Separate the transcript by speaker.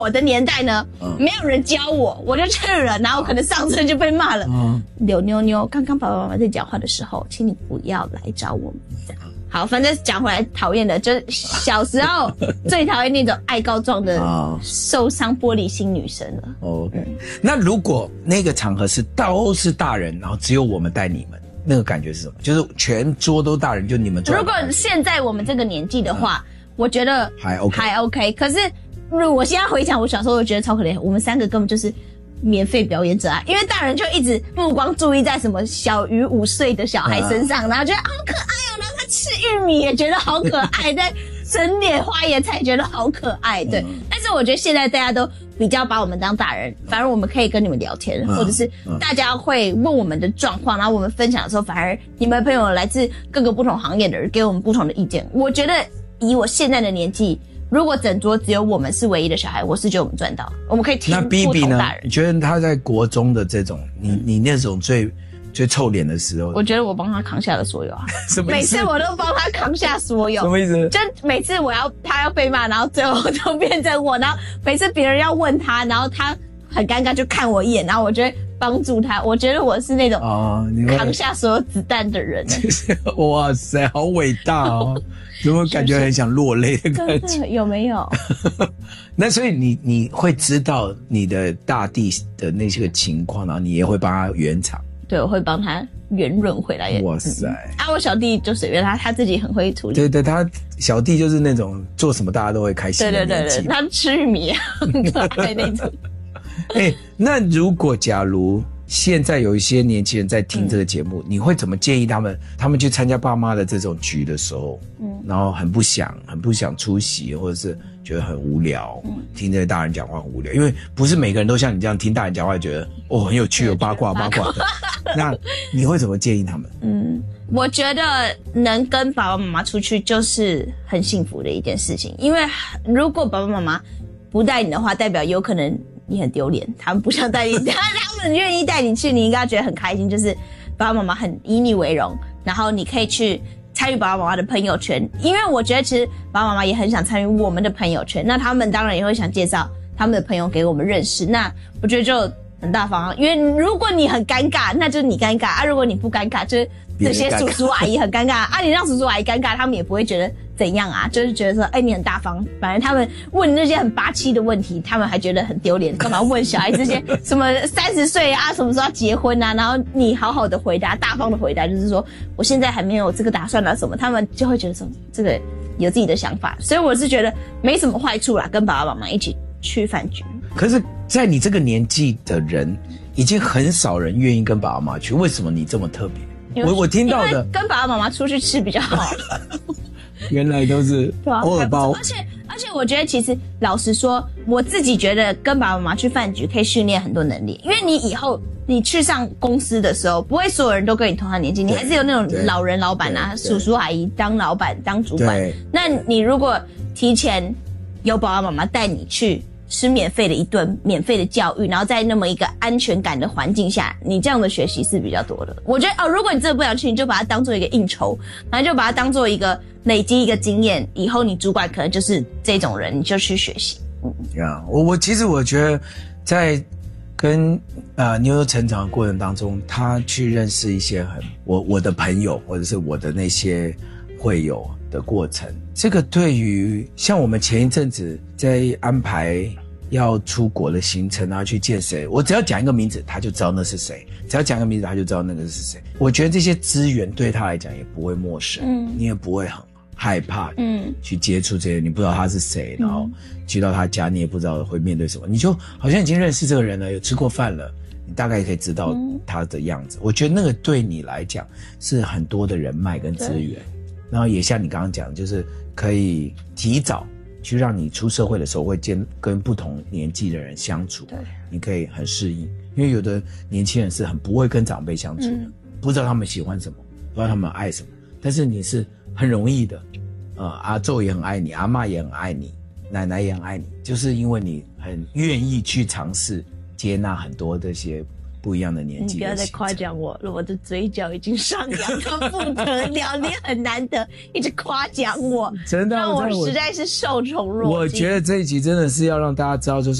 Speaker 1: 我的年代呢，没有人教我就去了，然后可能上车就被骂了。柳妞妞，刚刚爸爸妈妈在讲话的时候，请你不要来找我们。这样好，反正讲回来，讨厌的就是小时候最讨厌那种爱告状的受伤玻璃心女生了。
Speaker 2: OK，那如果那个场合都是大人，然后只有我们带你们，那个感觉是什么？就是全桌都大人，就你们坐。
Speaker 1: 如果现在我们这个年纪的话，我觉得还 OK。可是我现在回想我小时候，我觉得超可怜。我们3个根本就是免费表演者啊，因为大人就一直目光注意在什么小于5岁的小孩身上，然后觉得好可爱哦，然后他吃玉米也觉得好可爱，在整点花椰菜觉得好可爱，对。但是我觉得现在大家都比较把我们当大人，反而我们可以跟你们聊天，或者是大家会问我们的状况，然后我们分享的时候，反而你们朋友来自各个不同行业的人给我们不同的意见。我觉得以我现在的年纪，如果整桌只有我们是唯一的小孩，我是觉得我们赚到，我们可以听不同大人。
Speaker 2: 那 BB 呢？你觉得他在国中的这种，你那种最臭脸的时候，
Speaker 1: 我觉得我帮他扛下了所有啊。
Speaker 2: 什么意思？
Speaker 1: 每次我都帮他扛下所有。
Speaker 2: 什么意思？
Speaker 1: 就每次他要被骂，然后最后就变成我，然后每次别人要问他，然后他很尴尬就看我一眼，然后我就会帮助他。我觉得我是那种扛下所有子弹的人。
Speaker 2: 哇塞，好伟大哦！怎么感觉很想落泪的感觉？
Speaker 1: 有没有？
Speaker 2: 那所以你会知道你的大弟的那些个情况，然后你也会帮他圆场。
Speaker 1: 对，我会帮他圆润回来。
Speaker 2: 哇塞！
Speaker 1: 我小弟就随便他自己很会处理。
Speaker 2: 对，他小弟就是那种做什么大家都会开心的年纪。
Speaker 1: 对，他吃玉米很可爱那种。
Speaker 2: 那如果假如现在有一些年轻人在听这个节目，你会怎么建议他们去参加爸妈的这种局的时候，然后很不想出席，或者是觉得很无聊，听这些大人讲话很无聊，因为不是每个人都像你这样听大人讲话觉得很有趣，有八卦的。那你会怎么建议他们？
Speaker 1: 我觉得能跟爸爸妈妈出去就是很幸福的一件事情，因为如果爸爸妈妈不带你的话，代表有可能你很丢脸，他们不想带你，他们愿意带你去，你应该觉得很开心，就是爸爸妈妈很以你为荣，然后你可以去参与爸爸妈妈的朋友圈，因为我觉得其实爸爸妈妈也很想参与我们的朋友圈，那他们当然也会想介绍他们的朋友给我们认识，那我觉得就很大方啊，因为如果你很尴尬，那就是你尴尬啊；如果你不尴尬，就是这些叔叔阿姨很尴尬啊。你让叔叔阿姨尴尬，他们也不会觉得怎样啊，就是觉得说，你很大方。反正他们问那些很八七的问题，他们还觉得很丢脸，干嘛问小孩这些什么30岁啊，什么时候要结婚啊？然后你好好的回答，大方的回答，就是说我现在还没有这个打算啊什么，他们就会觉得说这个有自己的想法。所以我是觉得没什么坏处啦，跟爸爸妈妈一起去饭局。
Speaker 2: 可是在你这个年纪的人，已经很少人愿意跟爸爸妈妈去，为什么你这么特别？我听到的
Speaker 1: 跟爸爸妈妈出去吃比较好。
Speaker 2: 原来都是偶尔包。
Speaker 1: 而且我觉得其实老实说，我自己觉得跟爸爸妈妈去饭局可以训练很多能力，因为你以后你去上公司的时候，不会所有人都跟你同样年纪，你还是有那种老人老板啊、叔叔阿姨当老板当主管。那你如果提前有爸爸妈妈带你去吃免费的一顿免费的教育，然后在那么一个安全感的环境下，你这样的学习是比较多的。我觉得如果你真的不想去，你就把它当做一个应酬，然后就把它当做一个累积一个经验，以后你主管可能就是这种人，你就去学习。
Speaker 2: 其实我觉得在跟妞妞成长的过程当中，他去认识一些我的朋友或者是我的那些会友的过程，这个对于像我们前一阵子在安排要出国的行程啊，去见谁，我只要讲一个名字他就知道那是谁，只要讲一个名字他就知道那个是谁。我觉得这些资源对他来讲也不会陌生，你也不会很害怕去接触这些你不知道他是谁，然后去到他家你也不知道会面对什么，你就好像已经认识这个人了，有吃过饭了，你大概也可以知道他的样子。我觉得那个对你来讲是很多的人脉跟资源，然后也像你刚刚讲，就是可以提早去让你出社会的时候会跟不同年纪的人相处，你可以很适应。因为有的年轻人是很不会跟长辈相处的，不知道他们喜欢什么，不知道他们爱什么，但是你是很容易的，阿昼也很爱你，阿嬷也很爱你，奶奶也很爱你，就是因为你很愿意去尝试接纳很多这些不一样的年纪。
Speaker 1: 你不要再夸奖我了，我的嘴角已经上扬到不得了，你很难得一直夸奖我，
Speaker 2: 真的
Speaker 1: 让我实在是受宠若惊。
Speaker 2: 我觉得这一集真的是要让大家知道，就是